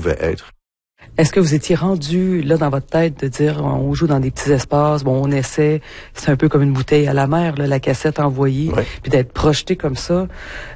pouvait être. Est-ce que vous étiez rendu là dans votre tête de dire on joue dans des petits espaces, bon on essaie, c'est un peu comme une bouteille à la mer, là, la cassette envoyée, Ouais. puis d'être projeté comme ça,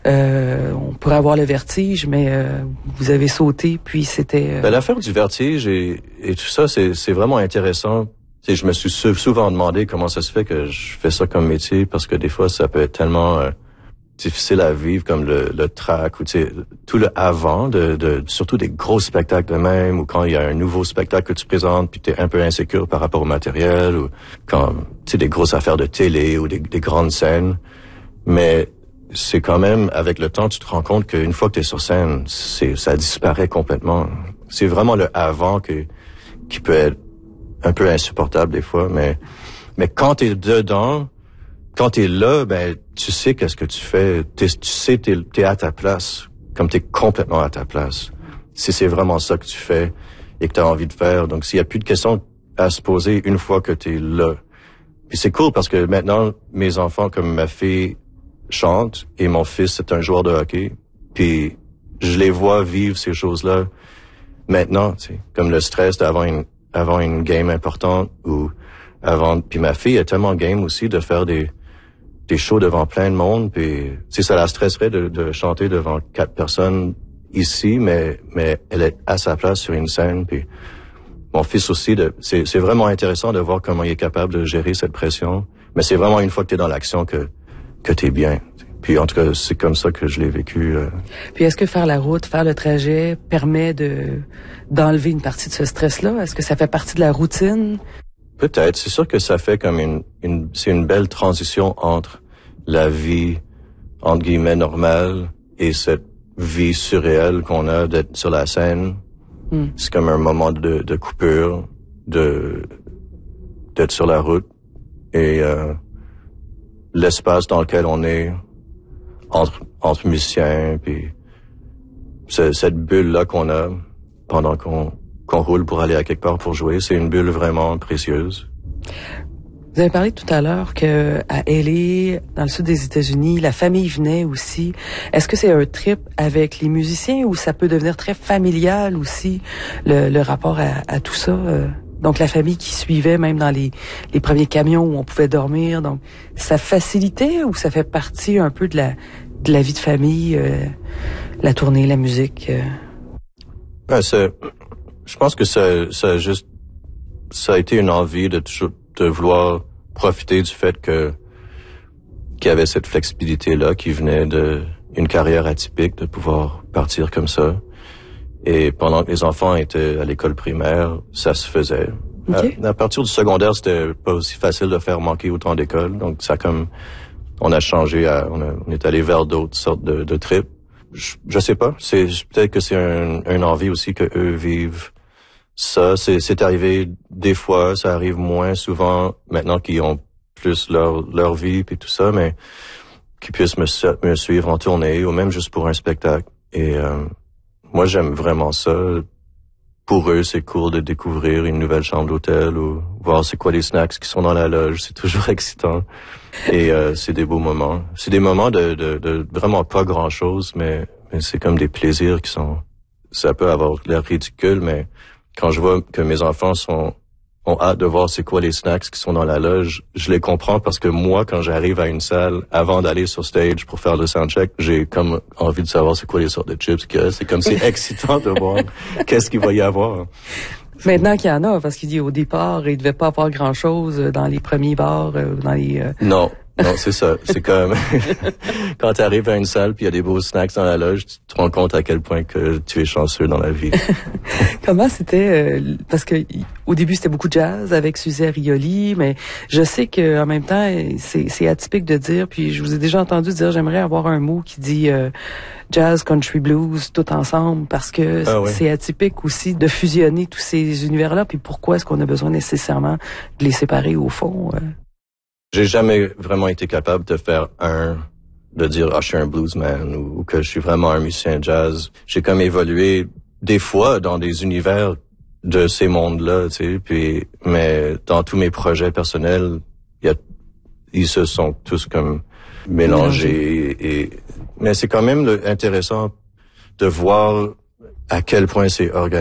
on pourrait avoir le vertige, mais vous avez sauté, puis c'était... L'affaire du vertige et tout ça, c'est vraiment intéressant. Tu sais, je me suis souvent demandé comment ça se fait que je fais ça comme métier, parce que des fois ça peut être tellement difficile à vivre, comme le track, ou tu sais, tout le avant de surtout des gros spectacles de même, ou quand il y a un nouveau spectacle que tu présentes puis t'es un peu insécure par rapport au matériel, ou quand tu sais des grosses affaires de télé ou des grandes scènes. Mais c'est quand même, avec le temps, tu te rends compte qu'une fois que t'es sur scène, ça disparaît complètement. C'est vraiment le avant qui peut être un peu insupportable des fois, mais quand t'es dedans, quand t'es là, ben tu sais qu'est-ce que tu fais. Tu sais t'es à ta place, comme t'es complètement à ta place. Si c'est vraiment ça que tu fais et que t'as envie de faire, donc s'il y a plus de questions à se poser une fois que t'es là. Puis c'est cool parce que maintenant mes enfants, comme ma fille chante et mon fils c'est un joueur de hockey, puis je les vois vivre ces choses-là maintenant, tu sais, comme le stress d'avoir une game importante ou avant. Puis ma fille est tellement game aussi de faire des shows devant plein de monde, puis si ça la stresserait de chanter devant 4 personnes ici, mais elle est à sa place sur une scène. Puis mon fils aussi, c'est vraiment intéressant de voir comment il est capable de gérer cette pression. Mais c'est vraiment une fois que t'es dans l'action que t'es bien. Puis en tout cas, c'est comme ça que je l'ai vécu. Puis est-ce que faire la route, faire le trajet permet d'enlever une partie de ce stress-là? Est-ce que ça fait partie de la routine? Peut-être. C'est sûr que ça fait comme c'est une belle transition entre la vie, entre guillemets, normale et cette vie surréelle qu'on a d'être sur la scène. C'est comme un moment de coupure, d'être sur la route et l'espace dans lequel on est entre musiciens, puis cette bulle-là qu'on a pendant qu'on roule pour aller à quelque part pour jouer, c'est une bulle vraiment précieuse. Vous avez parlé tout à l'heure que à LA, dans le sud des États-Unis, la famille venait aussi. Est-ce que c'est un trip avec les musiciens ou ça peut devenir très familial aussi, le rapport à tout ça? Donc la famille qui suivait même dans les premiers camions où on pouvait dormir. Donc ça facilitait ou ça fait partie un peu de la vie de famille, la tournée, la musique? Je pense que ça a été une envie de vouloir profiter du fait qu'il y avait cette flexibilité-là qui venait d'une carrière atypique, de pouvoir partir comme ça. Et pendant que les enfants étaient à l'école primaire, ça se faisait. Okay. À partir du secondaire, c'était pas aussi facile de faire manquer autant d'écoles. Donc on a changé, on est allé vers d'autres sortes de trips. Je sais pas. Peut-être que c'est une envie aussi que eux vivent. Ça, c'est arrivé des fois, ça arrive moins souvent maintenant qu'ils ont plus leur vie puis tout ça, mais qu'ils puissent me suivre en tournée ou même juste pour un spectacle. Et moi, j'aime vraiment ça. Pour eux, c'est cool de découvrir une nouvelle chambre d'hôtel ou voir c'est quoi les snacks qui sont dans la loge. C'est toujours excitant. Et c'est des beaux moments. C'est des moments de vraiment pas grand-chose, mais c'est comme des plaisirs qui sont... Ça peut avoir l'air ridicule, mais quand je vois que mes enfants ont hâte de voir c'est quoi les snacks qui sont dans la loge, je les comprends parce que moi, quand j'arrive à une salle, avant d'aller sur stage pour faire le soundcheck, j'ai comme envie de savoir c'est quoi les sortes de chips qu'il y a. C'est comme c'est excitant de voir qu'est-ce qu'il va y avoir. Maintenant qu'il y en a, parce qu'il dit au départ, il devait pas avoir grand-chose dans les premiers bars, dans les... Non, c'est ça. C'est comme quand tu arrives à une salle puis il y a des beaux snacks dans la loge, tu te rends compte à quel point que tu es chanceux dans la vie. Comment c'était parce que au début c'était beaucoup de jazz avec Suzette Rioli, mais je sais que en même temps c'est atypique de dire, puis je vous ai déjà entendu dire j'aimerais avoir un mot qui dit jazz, country, blues tout ensemble parce que c'est atypique aussi de fusionner tous ces univers-là, puis pourquoi est-ce qu'on a besoin nécessairement de les séparer au fond? J'ai jamais vraiment été capable de faire de dire je suis un bluesman ou que je suis vraiment un musicien jazz. J'ai comme évolué des fois dans des univers de ces mondes-là, tu sais, mais dans tous mes projets personnels, ils se sont tous comme mélangés mais c'est quand même intéressant de voir à quel point c'est organisé.